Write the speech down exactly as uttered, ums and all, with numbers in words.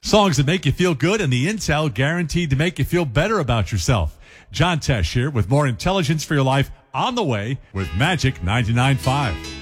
Songs that make you feel good and the intel guaranteed to make you feel better about yourself. John Tesh here with more intelligence for your life on the way with Magic ninety-nine point five.